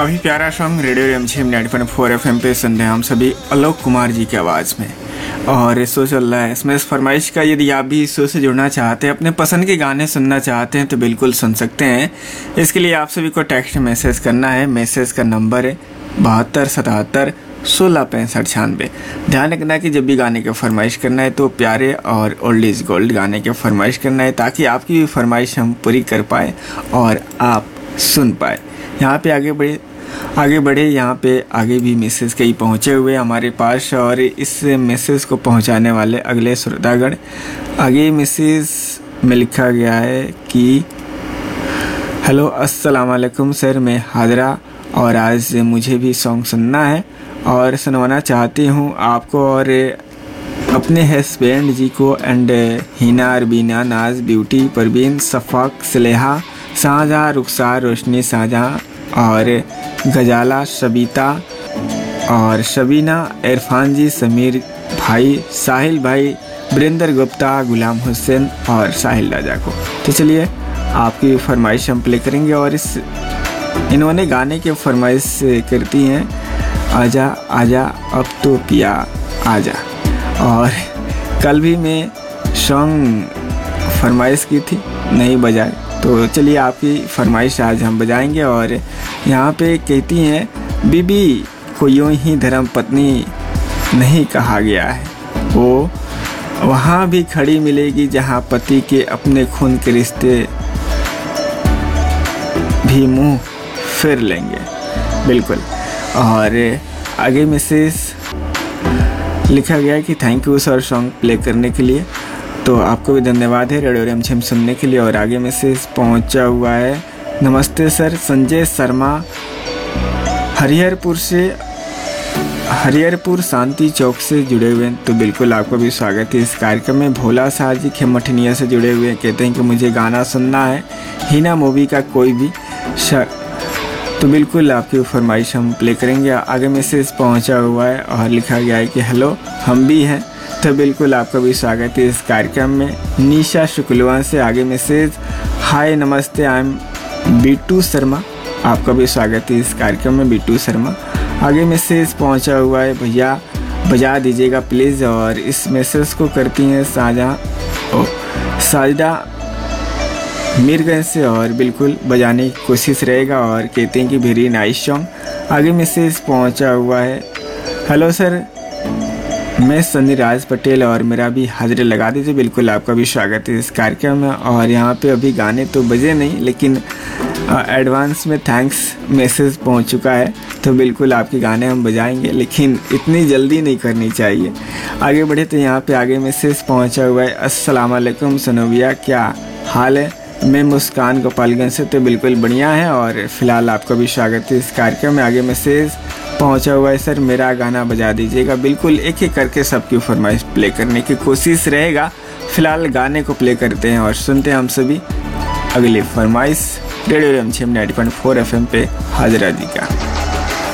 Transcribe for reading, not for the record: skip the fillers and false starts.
काफ़ी प्यारा song radio रिमझिम 90.4 FM पे सुन रहे हैं हम सभी आलोक कुमार जी की आवाज़ में। और शो चल रहा है इसमें इस फरमाइश का। यदि आप भी इस शो से जुड़ना चाहते हैं, अपने पसंद के गाने सुनना चाहते हैं तो बिल्कुल सुन सकते हैं। इसके लिए आप सभी को टेक्स्ट मैसेज करना है। मैसेज का नंबर है 7277 166596। ध्यान रखना कि जब भी गाने की फरमाइश करना है तो प्यारे और ओल्ड इज गोल्ड गाने की फरमाइश करना है, ताकि आपकी भी फरमाइश हम पूरी कर पाए और आप सुन पाए। यहाँ पे आगे बढ़े। यहाँ पे आगे भी मैसेज कई पहुँचे हुए हमारे पास, और इस मैसेज को पहुँचाने वाले अगले श्रोतागण। आगे मैसेज में लिखा गया है कि हेलो अस्सलाम वालेकुम सर, मैं हाजरा और आज मुझे भी सॉन्ग सुनना है और सुनवाना चाहती हूँ आपको और अपने हस्बैंड जी को एंड हिना, अरबीना, नाज, ब्यूटी, परवीन, सफ़ाक, सलेहा, शाहजहाँ, रुखसार, रोशनी, शाहजहाँ और गजाला, शबीता और शबीना, इरफान जी, समीर भाई, साहिल भाई, वरिंदर गुप्ता, गुलाम हुसैन और साहिल राजा को। तो चलिए आपकी फरमाइश हम प्ले करेंगे। और इन्होंने गाने की फरमाइश करती हैं आजा आजा अब तो पिया आजा। और कल भी मैं सॉन्ग फरमाइश की थी, नहीं बजाए, तो चलिए आपकी फरमाइश आज हम बजाएंगे। और यहाँ पे कहती हैं बीबी को यूं ही धर्म पत्नी नहीं कहा गया है, वो वहाँ भी खड़ी मिलेगी जहाँ पति के अपने खून के रिश्ते भी मुंह फिर लेंगे। बिल्कुल। और आगे मैसेज लिखा गया है कि thank you sir song play करने के लिए। तो आपको भी धन्यवाद है रेडियो रिमझिम सुनने के लिए। और आगे मैसेज पहुंचा हुआ है, नमस्ते सर, संजय शर्मा हरिहरपुर शांति चौक से जुड़े हुए हैं। तो बिल्कुल आपको भी स्वागत है इस कार्यक्रम में। भोला शाह जी खेमठनिया से जुड़े हुए हैं, कहते हैं कि मुझे गाना सुनना है हिना मूवी का कोई भी। तो बिल्कुल आपकी फरमाइश हम प्ले करेंगे। आगे मैसेज पहुंचा हुआ है और लिखा गया है कि हेलो हम भी हैं। तो बिल्कुल आपका भी स्वागत है इस कार्यक्रम में। निशा शुक्लवान से आगे मैसेज, हाय नमस्ते, आई एम बीटू शर्मा। आपका भी स्वागत है इस कार्यक्रम में बीटू शर्मा। आगे मैसेज पहुंचा हुआ है, भैया बजा दीजिएगा प्लीज़। और इस मैसेज को करती हैं साजिदा मीरगंज से, और बिल्कुल बजाने की कोशिश रहेगा। और कहते हैं कि वेरी नाइस सॉन्ग। आगे मैसेज पहुंचा हुआ है, हेलो सर, मैं सनी राज पटेल और मेरा भी हाजिरी लगा दीजिए। बिल्कुल आपका भी स्वागत है इस कार्यक्रम में। और यहाँ पे अभी गाने तो बजे नहीं, लेकिन एडवांस में थैंक्स मैसेज पहुँच चुका है। तो बिल्कुल आपके गाने हम बजाएंगे, लेकिन इतनी जल्दी नहीं करनी चाहिए। आगे बढ़े तो यहाँ पे आगे मैसेज पहुँचा हुआ है, अस्सलाम वालेकुम सनोविया, क्या हाल है? मैं मुस्कान गोपालगंज से। तो बिल्कुल बढ़िया है। और फिलहाल आपका भी स्वागत है इस कार्यक्रम में। आगे मैसेज पहुंचा हुआ है, सर मेरा गाना बजा दीजिएगा। बिल्कुल एक एक करके सबकी फरमाइश प्ले करने की कोशिश रहेगा। फिलहाल गाने को प्ले करते हैं और सुनते हैं हम सभी अगली फरमाइश रेडियो रिमझिम 90.4 FM पे हाजरा जी का।